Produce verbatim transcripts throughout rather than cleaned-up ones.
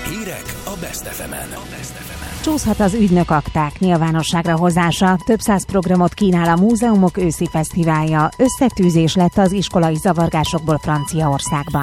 Hírek a Best ef emen. Csúszhat az ügynök akták nyilvánosságra hozása, több száz programot kínál a Múzeumok őszi fesztiválja, összetűzés lett az iskolai zavargásokból Franciaországban.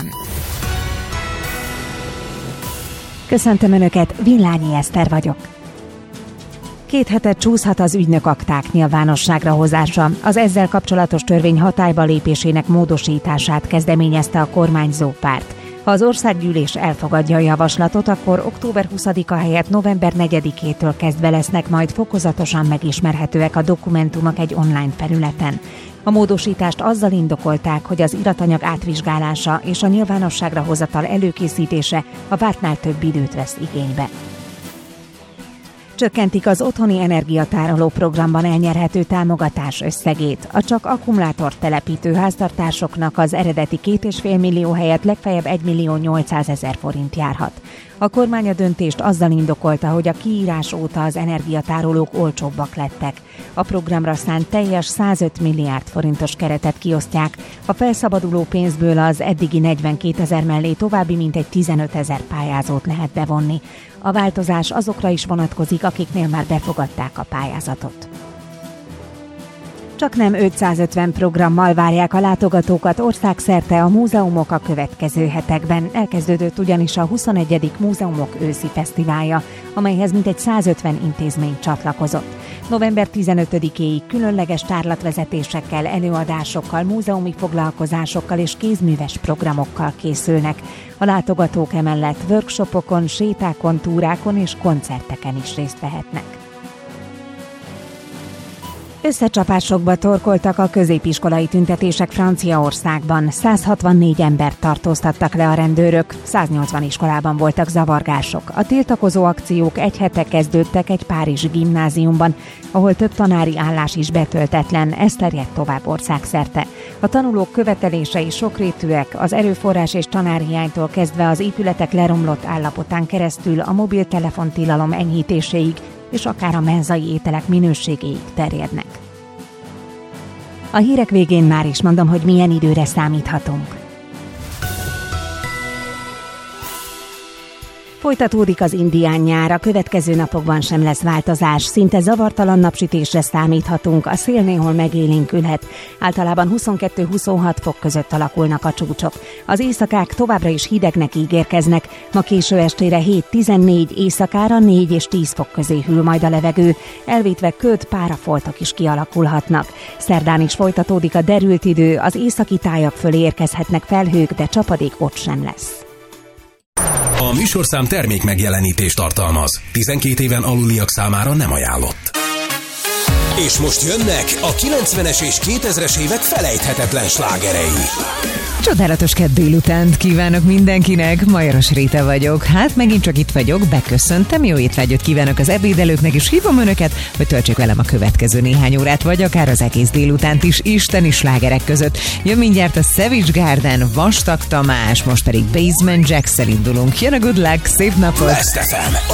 Köszöntöm Önöket, Villányi Eszter vagyok. Két hetet csúszhat az ügynök akták nyilvánosságra hozása. Az ezzel kapcsolatos törvény hatályba lépésének módosítását kezdeményezte a kormányzó párt. Ha az országgyűlés elfogadja a javaslatot, akkor október huszadika helyett november negyedikétől kezdve lesznek majd fokozatosan megismerhetőek a dokumentumok egy online felületen. A módosítást azzal indokolták, hogy az iratanyag átvizsgálása és a nyilvánosságra hozatal előkészítése a vártnál több időt vesz igénybe. Csökkentik az otthoni energiatároló programban elnyerhető támogatás összegét. A csak akkumulátort telepítő háztartásoknak az eredeti két és fél millió helyett legfeljebb egy millió nyolcszázezer forint járhat. A kormány a döntést azzal indokolta, hogy a kiírás óta az energiatárolók olcsóbbak lettek. A programra szánt teljes százöt milliárd forintos keretet kiosztják. A felszabaduló pénzből az eddigi negyvenkétezer mellé további mintegy tizenötezer pályázót lehet bevonni. A változás azokra is vonatkozik, akiknél már befogadták a pályázatot. Csak nem ötszázötven programmal várják a látogatókat országszerte a múzeumok a következő hetekben. Elkezdődött ugyanis a huszonegyedik Múzeumok őszi fesztiválja, amelyhez mintegy százötven intézmény csatlakozott. november tizenötödikéig különleges tárlatvezetésekkel, előadásokkal, múzeumi foglalkozásokkal és kézműves programokkal készülnek. A látogatók emellett workshopokon, sétákon, túrákon és koncerteken is részt vehetnek. Összecsapásokba torkoltak a középiskolai tüntetések Franciaországban. száz hatvannégy embert tartóztattak le a rendőrök, száznyolcvan iskolában voltak zavargások. A tiltakozó akciók egy hete kezdődtek egy párizsi gimnáziumban, ahol több tanári állás is betöltetlen, ez terjedt tovább országszerte. A tanulók követelései sokrétűek, az erőforrás és tanárhiánytól kezdve az épületek leromlott állapotán keresztül a mobiltelefontilalom enyhítéséig, és akár a menzai ételek minőségéig terjednek. A hírek végén már is mondom, hogy milyen időre számíthatunk. Folytatódik az indián nyár, a következő napokban sem lesz változás, szinte zavartalan napsütésre számíthatunk, a szél néhol megélénkülhet. Általában huszonkettő-huszonhat fok között alakulnak a csúcsok. Az éjszakák továbbra is hidegnek ígérkeznek, ma késő estére hét-tizennégy, éjszakára négy és tíz fok közé hűl majd a levegő, elvétve köd, párafoltok is kialakulhatnak. Szerdán is folytatódik a derült idő, az északi tájak fölé érkezhetnek felhők, de csapadék ott sem lesz. A műsorszám termék megjelenítést tartalmaz. tizenkét éven aluliak számára nem ajánlott. És most jönnek a kilencvenes és kétezres évek felejthetetlen slágerei. Csodálatos kedd délutánt kívánok mindenkinek, Majoros Réta vagyok. Hát megint csak itt vagyok, beköszöntem, jó étvágyat kívánok az ebédelőknek, és hívom önöket, hogy töltsék velem a következő néhány órát, vagy akár az egész délutánt is isteni slágerek között. Jön mindjárt a Savage Garden, Vastag Tamás, most pedig Basement Jacksszel indulunk. Jön a Good Luck, szép napot! Best ef em,